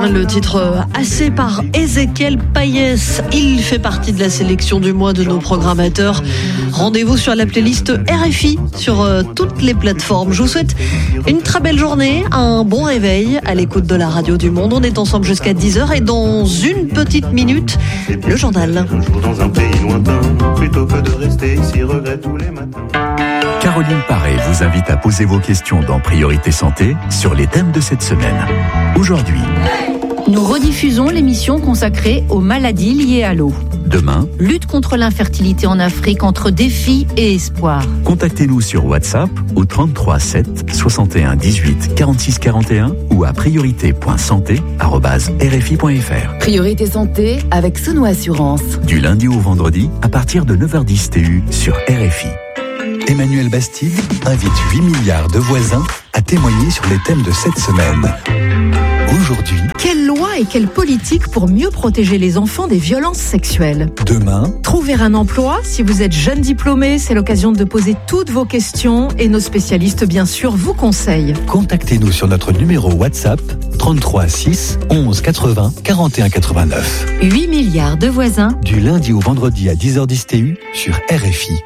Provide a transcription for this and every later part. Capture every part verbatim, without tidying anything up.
Le titre assez par Ezequiel Payès. Il fait partie de la sélection du mois de nos programmateurs. Rendez-vous sur la playlist R F I sur euh, toutes les plateformes. Je vous souhaite une très belle journée, un bon réveil à l'écoute de la radio du Monde. On est ensemble jusqu'à dix heures et dans une petite minute, le journal. Dans un pays lointain, plutôt que de rester ici, regrette tous les matins. Caroline Paré vous invite à poser vos questions dans Priorité Santé sur les thèmes de cette semaine. Aujourd'hui, nous rediffusons l'émission consacrée aux maladies liées à l'eau. Demain, lutte contre l'infertilité en Afrique entre défis et espoir. Contactez-nous sur WhatsApp au trente-trois sept soixante et un dix-huit quarante-six quarante et un ou à priorité point santé arobase r f i point f r. Priorité Santé avec Sono Assurance. Du lundi au vendredi à partir de neuf heures dix T U sur R F I. Emmanuel Bastide invite huit milliards de voisins à témoigner sur les thèmes de cette semaine. Aujourd'hui, quelle loi et quelle politique pour mieux protéger les enfants des violences sexuelles? Demain, trouver un emploi. Si vous êtes jeune diplômé, c'est l'occasion de poser toutes vos questions et nos spécialistes, bien sûr, vous conseillent. Contactez-nous sur notre numéro WhatsApp trente-trois six onze quatre-vingts quarante et un quatre-vingt-neuf. huit milliards de voisins. Du lundi au vendredi à dix heures dix T U sur R F I.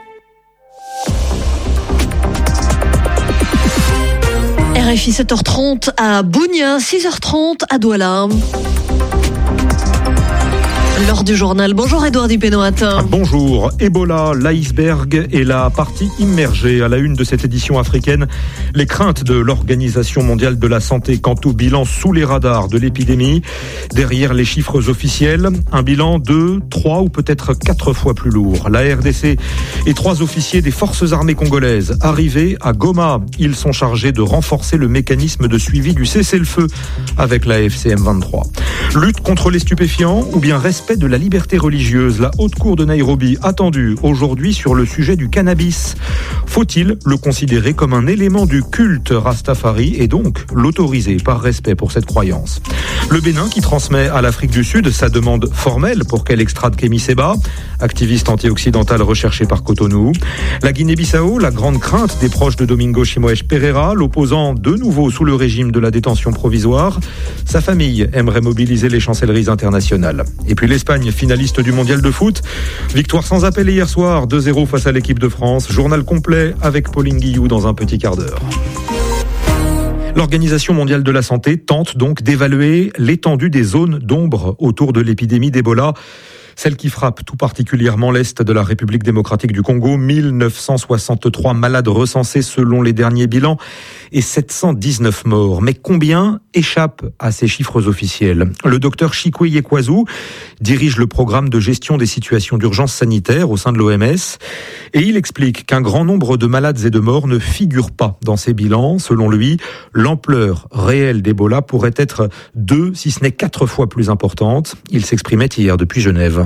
R F I sept heures trente à Bougna, six heures trente à Douala. L'heure du journal. Bonjour Edouard Dupénoatin. Bonjour. Ebola, l'iceberg et la partie immergée à la une de cette édition africaine. Les craintes de l'Organisation mondiale de la santé quant au bilan sous les radars de l'épidémie. Derrière les chiffres officiels, un bilan de trois ou peut-être quatre fois plus lourd. La R D C et trois officiers des forces armées congolaises arrivés à Goma. Ils sont chargés de renforcer le mécanisme de suivi du cessez-le-feu avec la F C M vingt-trois. Lutte contre les stupéfiants ou bien respect de la liberté religieuse. La haute cour de Nairobi attendue aujourd'hui sur le sujet du cannabis. Faut-il le considérer comme un élément du culte Rastafari et donc l'autoriser par respect pour cette croyance? Le Bénin qui transmet à l'Afrique du Sud sa demande formelle pour qu'elle extrade Kémy Séba, activiste anti-occidental recherché par Cotonou. La Guinée-Bissau, la grande crainte des proches de Domingo Chimoes Pereira, l'opposant de nouveau sous le régime de la détention provisoire. Sa famille aimerait mobiliser les chancelleries internationales. Et puis l'Espagne, finaliste du mondial de foot. Victoire sans appel hier soir, deux zéro face à l'équipe de France. Journal complet avec Pauline Guillou dans un petit quart d'heure. L'Organisation mondiale de la santé tente donc d'évaluer l'étendue des zones d'ombre autour de l'épidémie d'Ebola. Celle qui frappe tout particulièrement l'Est de la République démocratique du Congo. mille neuf cent soixante-trois malades recensés selon les derniers bilans et sept cent dix-neuf morts. Mais combien échappent à ces chiffres officiels? Le docteur Chikwe Yekwazu dirige le programme de gestion des situations d'urgence sanitaire au sein de l'O M S et il explique qu'un grand nombre de malades et de morts ne figurent pas dans ces bilans. Selon lui, l'ampleur réelle d'Ebola pourrait être deux, si ce n'est quatre fois plus importante. Il s'exprimait hier depuis Genève.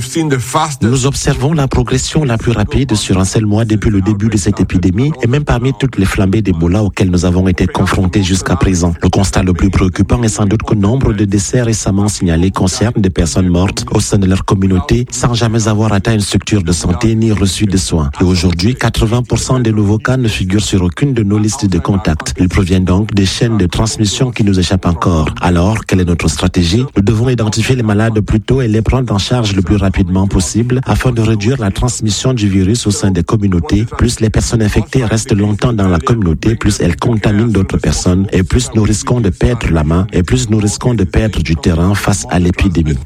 Nous observons la progression la plus rapide sur un seul mois depuis le début de cette épidémie et même parmi toutes les flambées d'Ebola auxquelles nous avons été confrontés jusqu'à présent. Le constat le plus préoccupant est sans doute que nombre de décès récemment signalés concernent des personnes mortes au sein de leur communauté sans jamais avoir atteint une structure de santé ni reçu de soins. Et aujourd'hui, quatre-vingts pour cent des nouveaux cas ne figurent sur aucune de nos listes de contacts. Ils proviennent donc des chaînes de transmission qui nous échappent encore. Alors, quelle est notre stratégie? Nous devons identifier les malades plus tôt et les prendre en charge le plus rapidement possible afin de réduire la transmission du virus au sein des communautés. Plus les personnes infectées restent longtemps dans la communauté, plus elles contaminent d'autres personnes et plus nous risquons de perdre la main et plus nous risquons de perdre du terrain face à l'épidémie.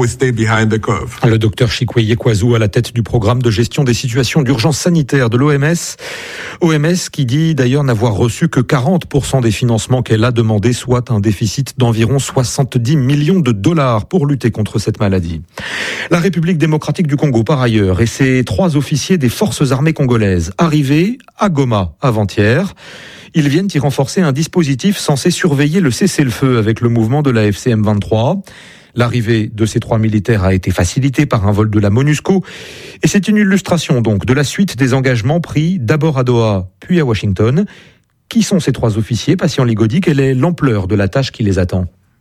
Le docteur Chikwe Yekwazu à la tête du programme de gestion des situations d'urgence sanitaire de l'O M S. O M S qui dit d'ailleurs n'avoir reçu que quarante pour cent des financements qu'elle a demandés, soit un déficit d'environ soixante-dix millions de dollars pour lutter contre cette maladie. La République démocratique du Congo, par ailleurs, et ses trois officiers des forces armées congolaises, arrivés à Goma avant-hier. Ils viennent y renforcer un dispositif censé surveiller le cessez-le-feu avec le mouvement de la F C M vingt-trois. L'arrivée de ces trois militaires a été facilitée par un vol de la MONUSCO. Et c'est une illustration donc de la suite des engagements pris d'abord à Doha, puis à Washington. Qui sont ces trois officiers? Patient Ligodi, quelle est l'ampleur de la tâche qui les attend?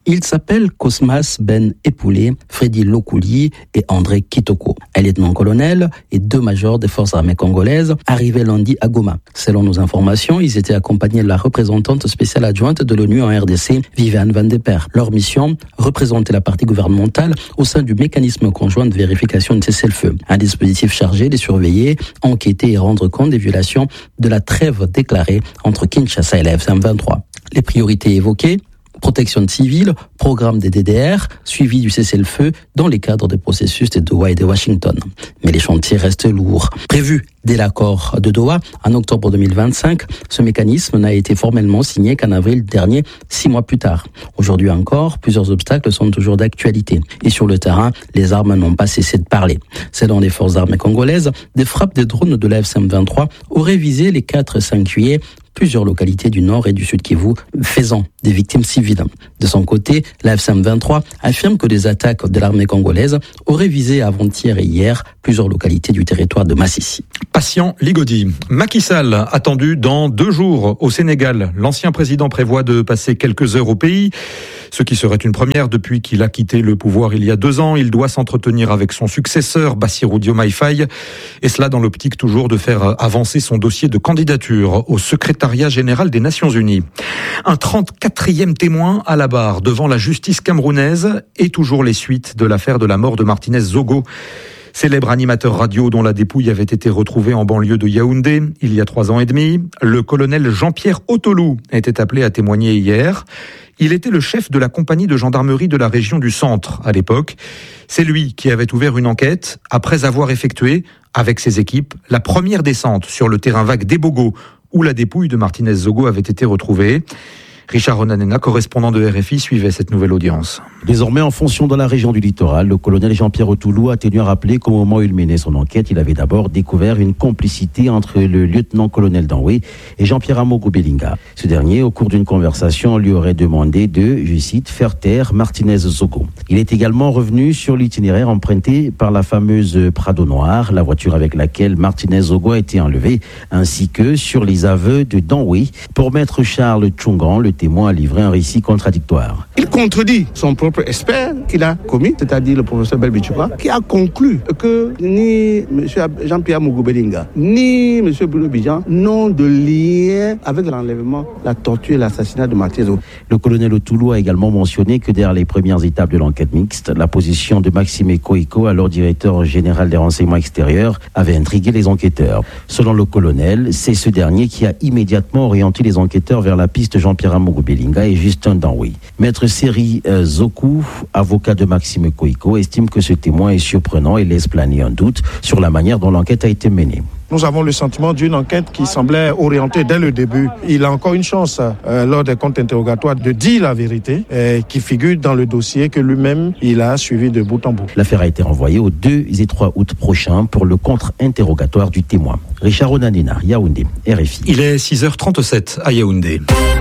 Ils s'appellent Cosmas Ben Epoulé, Freddy Lokouli et André Kitoko. Un lieutenant-colonel et deux majors des forces armées congolaises arrivés lundi à Goma. Selon nos informations, ils étaient accompagnés de la représentante spéciale adjointe de l'ONU en R D C, Viviane Van de Per. Leur mission, représenter la partie gouvernementale au sein du mécanisme conjoint de vérification de cessez-le-feu. Un dispositif chargé de surveiller, enquêter et rendre compte des violations de la trêve déclarée entre Kinshasa et la F M vingt-trois. Les priorités évoquées: protection civile, programme des D D R, suivi du cessez-le-feu dans les cadres des processus de Doha et de Washington. Mais les chantiers restent lourds. Prévu dès l'accord de Doha, en octobre deux mille vingt-cinq, ce mécanisme n'a été formellement signé qu'en avril dernier, six mois plus tard. Aujourd'hui encore, plusieurs obstacles sont toujours d'actualité. Et sur le terrain, les armes n'ont pas cessé de parler. Selon les forces armées congolaises, des frappes des drones de la F M vingt-trois auraient visé les quatre et cinq juillet plusieurs localités du nord et du sud Kivu, faisant des victimes civiles. De son côté, la F M vingt-trois affirme que des attaques de l'armée congolaise auraient visé avant-hier et hier plusieurs localités du territoire de Massissi. Patient Ligodi. Macky Sall, attendu dans deux jours au Sénégal. L'ancien président prévoit de passer quelques heures au pays, ce qui serait une première depuis qu'il a quitté le pouvoir il y a deux ans. Il doit s'entretenir avec son successeur, Bassirou Diomaye Faye, et cela dans l'optique toujours de faire avancer son dossier de candidature au secrétariat général des Nations Unies. Un trente-quatrième témoin à la barre devant la justice camerounaise et toujours les suites de l'affaire de la mort de Martinez Zogo. Célèbre animateur radio dont la dépouille avait été retrouvée en banlieue de Yaoundé il y a trois ans et demi. Le colonel Jean-Pierre Otolou était appelé à témoigner hier. Il était le chef de la compagnie de gendarmerie de la région du Centre à l'époque. C'est lui qui avait ouvert une enquête après avoir effectué, avec ses équipes, la première descente sur le terrain vague d'Ebogo où la dépouille de Martinez Zogo avait été retrouvée. Richard Ronanena, correspondant de R F I, suivait cette nouvelle audience. Désormais en fonction dans la région du littoral, le colonel Jean-Pierre Otolou a tenu à rappeler qu'au moment où il menait son enquête, il avait d'abord découvert une complicité entre le lieutenant-colonel Danwé et Jean-Pierre Amogo Belinga. Ce dernier, au cours d'une conversation, lui aurait demandé de, je cite, faire taire Martinez Zogo. Il est également revenu sur l'itinéraire emprunté par la fameuse Prado Noire, la voiture avec laquelle Martinez Zogo a été enlevé, ainsi que sur les aveux de Danwé. Pour maître Charles Tchongan, le témoin a livré un récit contradictoire. Il contredit son propre expert qu'il a commis, c'est-à-dire le professeur Belbichouka, qui a conclu que ni M. Jean-Pierre Amogo Belinga, ni M. Bruno Bidjan n'ont de lien avec l'enlèvement, la torture et l'assassinat de Martinez Zogo. Le colonel Otolou a également mentionné que derrière les premières étapes de l'enquête mixte, la position de Maxime Koiko, alors directeur général des renseignements extérieurs, avait intrigué les enquêteurs. Selon le colonel, c'est ce dernier qui a immédiatement orienté les enquêteurs vers la piste Jean-Pierre Amogo Belinga et Justin Danwé. Maître Seri euh, Zokou, avocat de Maxime Koiko, estime que ce témoin est surprenant et laisse planer un doute sur la manière dont l'enquête a été menée. Nous avons le sentiment d'une enquête qui semblait orientée dès le début. Il a encore une chance, euh, lors des comptes interrogatoires, de dire la vérité euh, qui figure dans le dossier que lui-même, il a suivi de bout en bout. L'affaire a été renvoyée au deux et trois août prochain pour le contre-interrogatoire du témoin. Richard Onanena, Yaoundé, R F I. Il est six heures trente-sept à Yaoundé.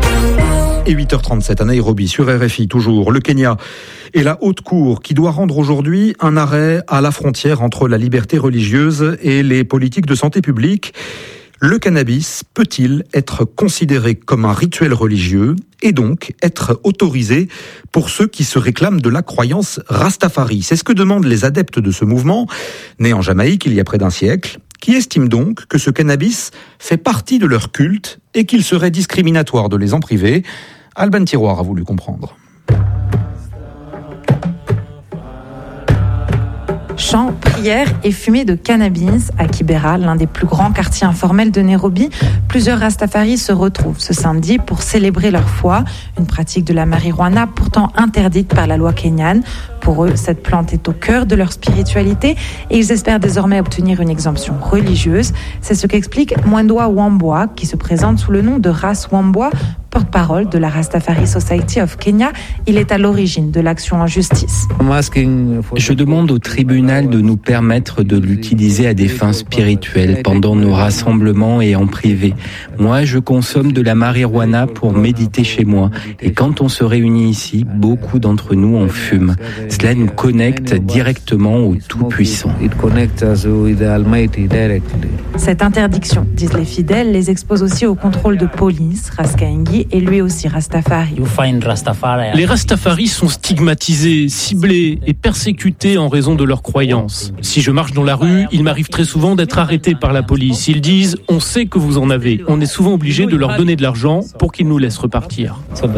Et huit heures trente-sept à Nairobi, sur R F I, toujours. Le Kenya et la Haute Cour qui doit rendre aujourd'hui un arrêt à la frontière entre la liberté religieuse et les politiques de santé publique. Le cannabis peut-il être considéré comme un rituel religieux et donc être autorisé pour ceux qui se réclament de la croyance Rastafari? C'est ce que demandent les adeptes de ce mouvement, né en Jamaïque il y a près d'un siècle, qui estiment donc que ce cannabis fait partie de leur culte et qu'il serait discriminatoire de les en priver. Alban Tiroir a voulu comprendre. Chants, prières et fumée de cannabis à Kibera, l'un des plus grands quartiers informels de Nairobi. Plusieurs Rastafaris se retrouvent ce samedi pour célébrer leur foi, une pratique de la marijuana pourtant interdite par la loi kenyane. Pour eux, cette plante est au cœur de leur spiritualité et ils espèrent désormais obtenir une exemption religieuse. C'est ce qu'explique Mwendwa Wambua, qui se présente sous le nom de Ras Wambua, porte-parole de la Rastafari Society of Kenya. Il est à l'origine de l'action en justice. Je demande au tribunal de nous permettre de l'utiliser à des fins spirituelles pendant nos rassemblements et en privé. Moi, je consomme de la marijuana pour méditer chez moi. Et quand on se réunit ici, beaucoup d'entre nous en fument. Cela nous connecte directement au Tout-Puissant. Cette interdiction, disent les fidèles, les expose aussi au contrôle de police, Raskaengi Lui est lui aussi Rastafari. Les Rastafaris sont stigmatisés, ciblés et persécutés en raison de leurs croyances. Si je marche dans la rue, il m'arrive très souvent d'être arrêté par la police. Ils disent « on sait que vous en avez ». On est souvent obligé de leur donner de l'argent pour qu'ils nous laissent repartir.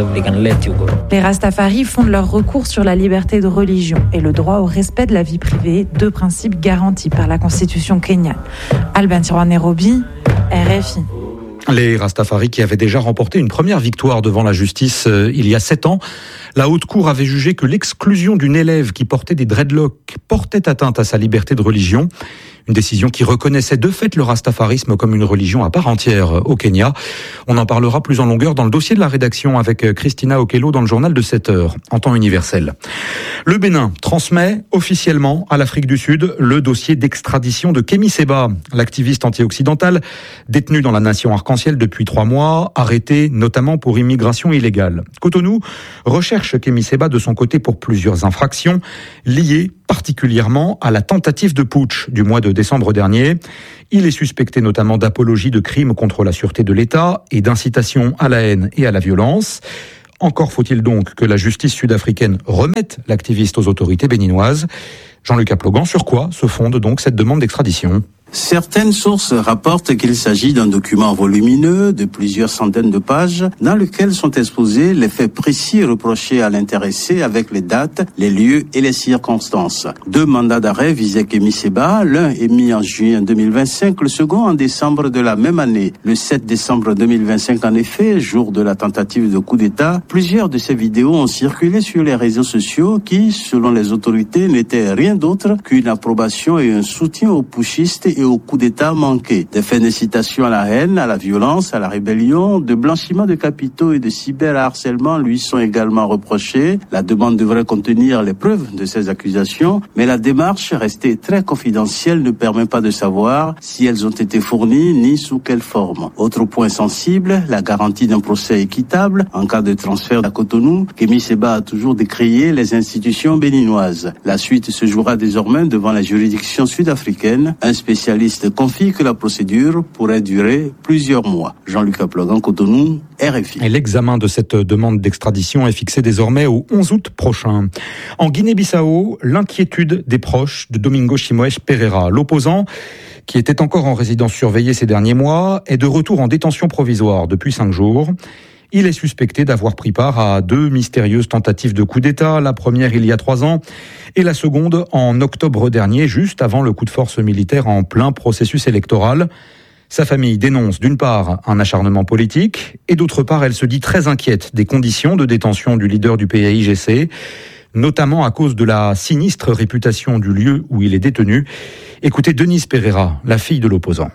Les Rastafari fondent leur recours sur la liberté de religion et le droit au respect de la vie privée, deux principes garantis par la Constitution kenyane. Albin Nairobi, R F I. Les Rastafari qui avaient déjà remporté une première victoire devant la justice euh, il y a sept ans. La Haute Cour avait jugé que l'exclusion d'une élève qui portait des dreadlocks portait atteinte à sa liberté de religion. Une décision qui reconnaissait de fait le rastafarisme comme une religion à part entière au Kenya. On en parlera plus en longueur dans le dossier de la rédaction avec Christina Okello dans le journal de sept heures, en temps universel. Le Bénin transmet officiellement à l'Afrique du Sud le dossier d'extradition de Kémy Séba, l'activiste anti-occidental détenu dans la nation arc-en-ciel depuis trois mois, arrêté notamment pour immigration illégale. Cotonou recherche Kémy Séba de son côté pour plusieurs infractions liées particulièrement à la tentative de putsch du mois de décembre dernier. Il est suspecté notamment d'apologie de crimes contre la sûreté de l'État et d'incitation à la haine et à la violence. Encore faut-il donc que la justice sud-africaine remette l'activiste aux autorités béninoises. Jean-Luc Aplogan, sur quoi se fonde donc cette demande d'extradition ? Certaines sources rapportent qu'il s'agit d'un document volumineux de plusieurs centaines de pages dans lequel sont exposés les faits précis reprochés à l'intéressé avec les dates, les lieux et les circonstances. Deux mandats d'arrêt visaient Kémy Séba, l'un émis en juillet deux mille vingt-cinq, le second en décembre de la même année. Le sept décembre deux mille vingt-cinq, en effet, jour de la tentative de coup d'État, plusieurs de ces vidéos ont circulé sur les réseaux sociaux qui, selon les autorités, n'étaient rien d'autre qu'une approbation et un soutien aux putschistes et au coup d'État manqué. Des faits d'incitation à la haine, à la violence, à la rébellion, de blanchiment de capitaux et de cyberharcèlement lui sont également reprochés. La demande devrait contenir les preuves de ces accusations, mais la démarche, restée très confidentielle, ne permet pas de savoir si elles ont été fournies ni sous quelle forme. Autre point sensible, la garantie d'un procès équitable en cas de transfert à Cotonou. Kémy Séba a toujours décrié les institutions béninoises. La suite se jouera désormais devant la juridiction sud-africaine. Un spécialiste confie que la procédure pourrait durer plusieurs mois. Jean-Luc Aplogan, Cotonou, R F I. Et l'examen de cette demande d'extradition est fixé désormais au onze août prochain. En Guinée-Bissau, l'inquiétude des proches de Domingo Chimoes Pereira, l'opposant qui était encore en résidence surveillée ces derniers mois, est de retour en détention provisoire depuis cinq jours. Il est suspecté d'avoir pris part à deux mystérieuses tentatives de coup d'État, la première il y a trois ans et la seconde en octobre dernier, juste avant le coup de force militaire en plein processus électoral. Sa famille dénonce d'une part un acharnement politique et d'autre part elle se dit très inquiète des conditions de détention du leader du P A I G C, notamment à cause de la sinistre réputation du lieu où il est détenu. Écoutez Denise Pereira, la fille de l'opposant.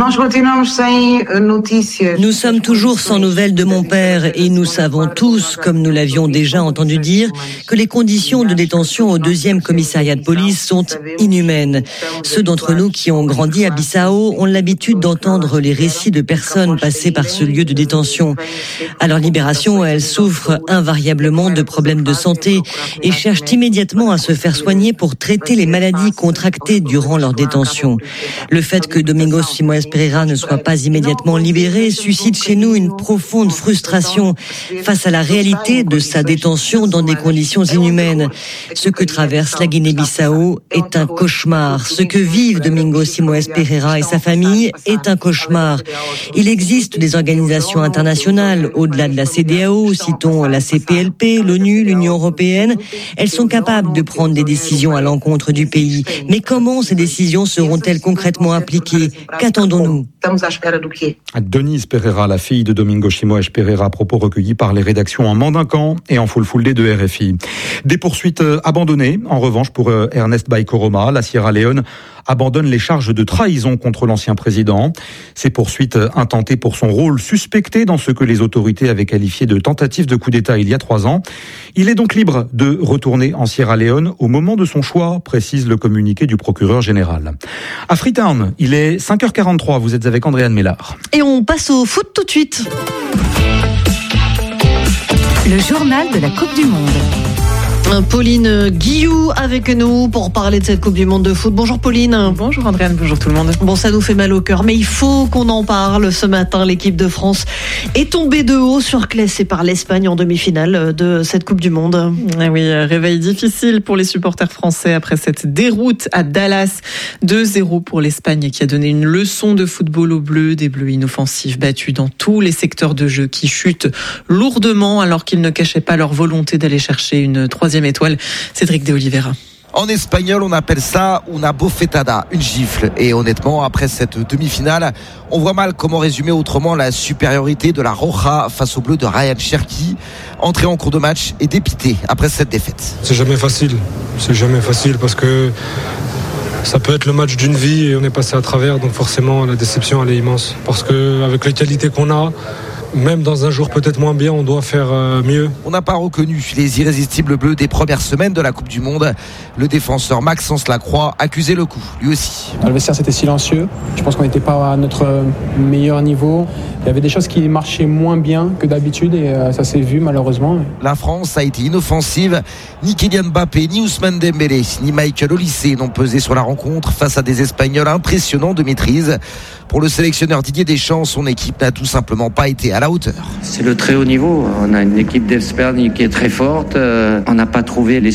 Nous sommes toujours sans nouvelles de mon père et nous savons tous, comme nous l'avions déjà entendu dire, que les conditions de détention au deuxième commissariat de police sont inhumaines. Ceux d'entre nous qui ont grandi à Bissau ont l'habitude d'entendre les récits de personnes passées par ce lieu de détention. À leur libération, elles souffrent invariablement de problèmes de santé et cherchent immédiatement à se faire soigner pour traiter les maladies contractées durant leur détention. Le fait que Domingo Chimoes Pereira ne soit pas immédiatement libéré suscite chez nous une profonde frustration face à la réalité de sa détention dans des conditions inhumaines. Ce que traverse la Guinée-Bissau est un cauchemar. Ce que vivent Domingo Chimoes Pereira et sa famille est un cauchemar. Il existe des organisations internationales au-delà de la C D A O, citons la C P L P, l'ONU, l'Union européenne. Elles sont capables de prendre des décisions à l'encontre du pays. Mais comment ces décisions seront-elles concrètement appliquées ? Qu'attendons-nous ? Denise Pereira, la fille de Domingo Chimoes Pereira, propos recueillis par les rédactions en Mandincan et en Full Full Day de R F I. Des poursuites abandonnées, en revanche, pour Ernest Bai Koroma. La Sierra Leone abandonne les charges de trahison contre l'ancien président. Ces poursuites intentées pour son rôle suspecté dans ce que les autorités avaient qualifié de tentative de coup d'État il y a trois ans. Il est donc libre de retourner en Sierra Leone au moment de son choix, précise le communiqué du procureur général. À Freetown, il est cinq heures quarante-trois, vous êtes avec Andréane Mélard. Et on passe au foot tout de suite. Le journal de la Coupe du Monde. Pauline Guillou avec nous pour parler de cette Coupe du Monde de foot. Bonjour Pauline. Bonjour Andréane, bonjour tout le monde. Bon, ça nous fait mal au cœur, mais il faut qu'on en parle. Ce matin, l'équipe de France est tombée de haut, surclassée par l'Espagne en demi-finale de cette Coupe du Monde. Eh oui, réveil difficile pour les supporters français après cette déroute à Dallas. deux zéro pour l'Espagne qui a donné une leçon de football aux Bleus. Des Bleus inoffensifs battus dans tous les secteurs de jeu qui chutent lourdement alors qu'ils ne cachaient pas leur volonté d'aller chercher une troisième étoile. Cédric de Oliveira. En espagnol, on appelle ça una bofetada, une gifle. Et honnêtement, après cette demi-finale, on voit mal comment résumer autrement la supériorité de la Roja face au bleu de Ryan Cherki. Entré en cours de match et dépité après cette défaite. C'est jamais facile, c'est jamais facile parce que ça peut être le match d'une vie et on est passé à travers, donc forcément la déception elle est immense. Parce qu'avec les qualités qu'on a, même dans un jour peut-être moins bien, on doit faire mieux. On n'a pas reconnu les irrésistibles bleus des premières semaines de la Coupe du Monde. Le défenseur Maxence Lacroix accusait le coup, lui aussi. Dans le vestiaire, c'était silencieux. Je pense qu'on n'était pas à notre meilleur niveau. Il y avait des choses qui marchaient moins bien que d'habitude et ça s'est vu malheureusement. La France a été inoffensive. Ni Kylian Mbappé, ni Ousmane Dembélé, ni Michael Olise n'ont pesé sur la rencontre face à des Espagnols impressionnants de maîtrise. Pour le sélectionneur Didier Deschamps, son équipe n'a tout simplement pas été à la hauteur. C'est le très haut niveau. On a une équipe d'Espagne qui est très forte. On n'a pas trouvé les